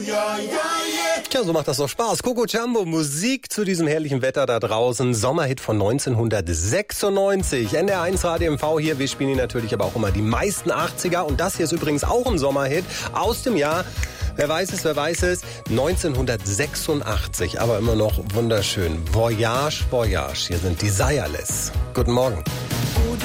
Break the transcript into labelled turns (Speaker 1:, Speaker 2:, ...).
Speaker 1: Tja, so macht das doch Spaß. Coco Jumbo, Musik zu diesem herrlichen Wetter da draußen. Sommerhit von 1996. NDR1 Radio MV hier. Wir spielen hier natürlich aber auch immer die meisten 80er. Und das hier ist übrigens auch ein Sommerhit aus dem Jahr, wer weiß es, 1986. Aber immer noch wunderschön. Voyage, Voyage. Hier sind die Desireless. Guten Morgen.